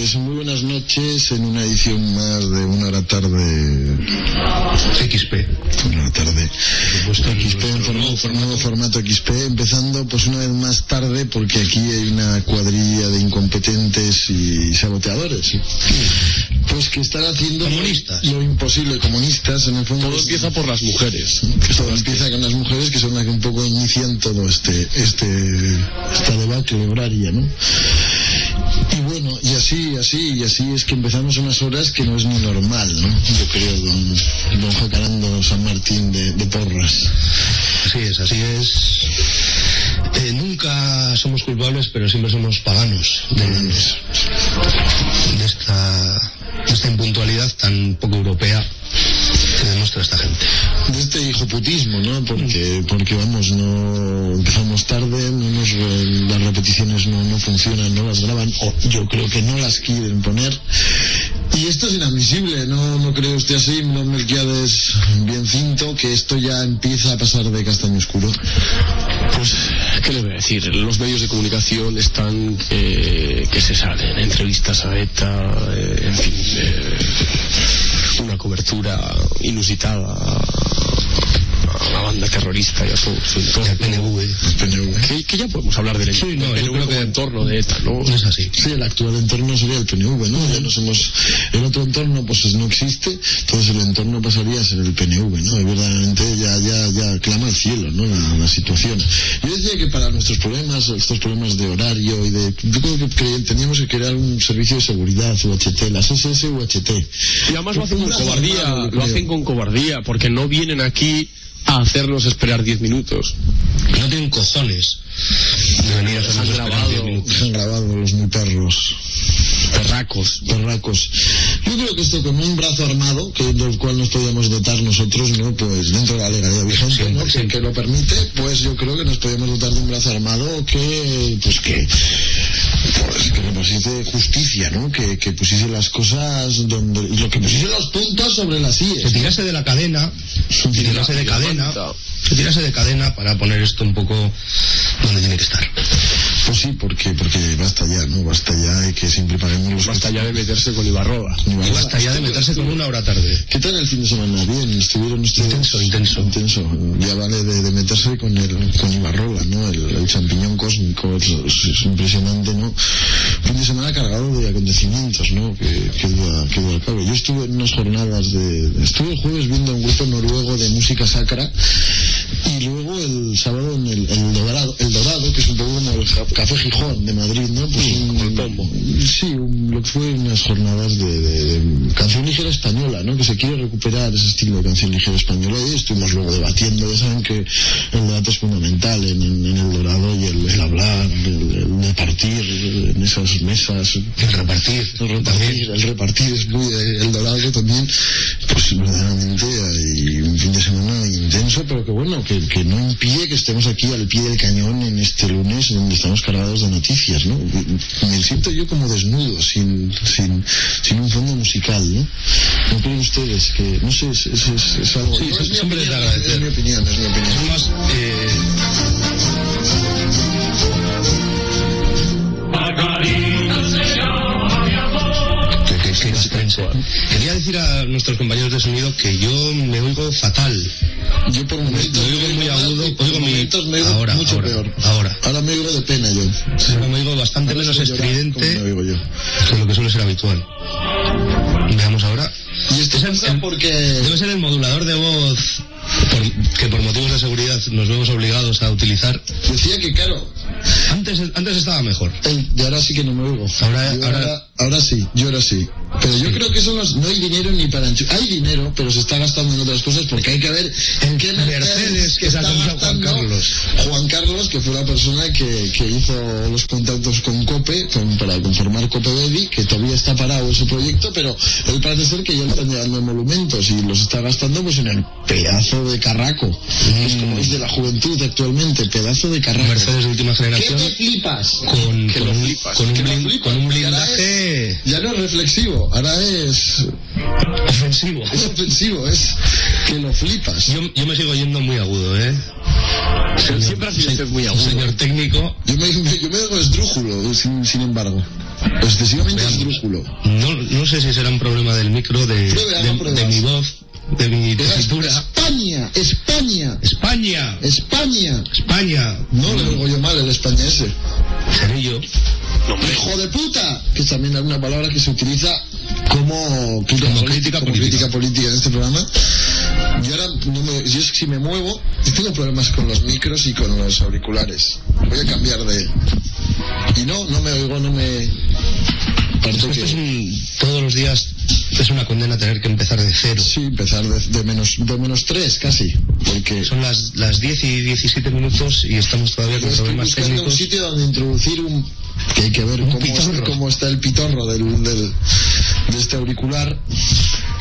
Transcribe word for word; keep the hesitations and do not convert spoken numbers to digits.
Pues muy buenas noches en una edición más de Una Hora Tarde X P. Una Hora Tarde X P en formato, formato, formato X P, empezando pues una vez más tarde porque aquí hay una cuadrilla de incompetentes y saboteadores. Pues que están haciendo comunistas. Lo, lo imposible, comunistas en el fondo. Todo es, empieza por las mujeres. Todo empieza que... con las mujeres que son las que un poco inician todo este, este, esta debacle horaria, ¿no? Y bueno, y así, así, y así es que empezamos unas horas que no es ni normal, ¿no? Yo creo, don, don Jacarando San Martín de, de Porras. Así es, así es. Eh, nunca somos culpables, pero siempre somos paganos de, de, esta, de esta impuntualidad tan poco europea que demuestra esta gente. De este hijoputismo, ¿no? Porque, porque vamos, no empezamos tarde, no nos, las repeticiones no, no funcionan, no las graban, o yo creo que no las quieren poner. Y esto es inadmisible, ¿no, no cree usted así, no Melquiades Biencinto, que esto ya empieza a pasar de castaño oscuro? Pues, ¿qué le voy a decir? Los medios de comunicación están eh, que se salen, entrevistas a ETA, eh, en fin, eh, una cobertura inusitada a la banda terrorista y a su, su entorno. El P N V. El P N V. Que, que ya podemos hablar del, sí, no, del yo creo que entorno de ETA, ¿no? No es así. Sí, el actual entorno sería el P N V, ¿no? Ya nos hemos... El otro entorno, pues no existe, entonces el entorno pasaría a ser el P N V, ¿no? Y verdaderamente ya, ya, ya clama al cielo, ¿no? La, la situación. Yo decía que para nuestros problemas, estos problemas de horario y de... Yo creo que teníamos que crear un servicio de seguridad, U H T, las S S U H T. Y además lo hacen con cobardía, lo hacen con cobardía, porque no vienen aquí a hacernos esperar diez minutos. No tienen cojones de venir a hacernos esperar diez minutos. Han grabado los muy perros. Perracos. Perracos. Yo creo que esto con un brazo armado, que del cual nos podíamos dotar nosotros, ¿no? Pues dentro de la legalidad vigente, sí, ¿no? sí. Que, que lo permite, pues yo creo que nos podíamos dotar de un brazo armado que, pues que, pues que pusiese justicia, ¿no? Que, que pusiese las cosas donde, y lo que pusiese los puntos sobre las íes. Se tirase de la cadena, se tirase de cadena, se tirase de cadena para poner esto un poco donde tiene que estar. Pues sí, porque, porque basta ya, ¿no? Basta ya de que siempre paguemos los... Basta ya de meterse con Ibarrola. Ibarrola. Y basta ya de meterse con Una Hora Tarde. ¿Qué tal el fin de semana? Bien, estuvieron ustedes... Intenso, intenso. Intenso. Ya vale de, de meterse con el con Ibarrola, ¿no? El, el champiñón cósmico, es, es, es impresionante, ¿no? Fin de semana cargado de acontecimientos, ¿no? Que, que duda, que duda cabe. Yo estuve en unas jornadas de... Estuve el jueves viendo un grupo noruego de música sacra y luego el sábado en el, el Dorado, el Dorado, que es un poco como el Café Gijón de Madrid, ¿no? Pues sí, un, como el pombo. Sí, un, lo que fue unas jornadas de, de, de canción ligera española, ¿no? Que se quiere recuperar ese estilo de canción ligera española y estuvimos luego debatiendo. Ya saben que el debate es fundamental en, en, en el Dorado y el, el hablar, el, el repartir en esas mesas. El repartir. El repartir, el repartir es muy el Dorado también. Pues verdaderamente hay un fin de semana intenso, pero que bueno, que, que no impide que estemos aquí al pie del cañón en este lunes donde estamos cargados de noticias, ¿no? Me siento yo como desnudo, sin, sin, sin un fondo musical, ¿no? ¿No creen ustedes que, no sé, es, es, es, es algo... Sí, no, es, siempre mi es de opinión, agradecer. es mi opinión, es mi opinión. Es más, eh... Quería decir a nuestros compañeros de sonido que yo me oigo fatal. Yo por momentos me oigo muy agudo, por oigo momentos mi... me oigo ahora, mucho ahora, peor. Ahora. Ahora me oigo de pena yo. Sí. Me oigo bastante ahora menos estridente me oigo yo. que lo que suele ser habitual. Veamos ahora. Y esto es el, porque... Debe ser el modulador de voz por, que por motivos de seguridad nos vemos obligados a utilizar. Decía que claro... Antes, antes estaba mejor. El, de ahora sí que no me oigo. Ahora, ahora, ahora, ahora sí, yo ahora sí. Pero sí. Yo creo que eso no, no hay dinero ni para enchufar. Hay dinero, pero se está gastando en otras cosas porque hay que ver en qué Mercedes que está gastando Juan Carlos. Juan Carlos, que fue la persona que, que hizo los contactos con COPE, con, para conformar COPE Baby, que todavía está parado ese proyecto, pero él parece ser que ya le están llegando monumentos y los está gastando pues en el pedazo de carraco. Mm. Es como es de la juventud actualmente, pedazo de carraco. Mercedes de última generación. ¿Qué te flipas? Con, que con, lo un, flipas, con, un que blind, lo flipas, con un blindaje. Es, ya no es reflexivo, ahora es ofensivo. Es ofensivo, es que lo flipas. Yo, yo me sigo yendo muy agudo, ¿eh? Señor, siempre ha sido usted muy agudo. Señor técnico. Yo me, me, yo me dejo esdrújulo, sin, sin embargo. excesivamente esdrújulo. No, no sé si será un problema del micro, de, de, de mi voz, de mi tesitura. España, España, España, España, España. No le oigo yo mal el España ese. Seré yo. ¡Hijo de puta! Que también es una palabra que se utiliza como crítica, como política, crítica, como política. crítica política en este programa. Y ahora, no me, yo si me muevo, tengo problemas con los micros y con los auriculares. Voy a cambiar de... Y no, no me oigo, no me... Esto que... es un, todos los días es una condena tener que empezar de cero. Sí, empezar de, de menos de menos tres casi, porque son las las diez y diecisiete minutos y estamos todavía con problemas técnicos. Un sitio donde introducir un que hay que ver cómo está, cómo está el pitorro del, del de este auricular.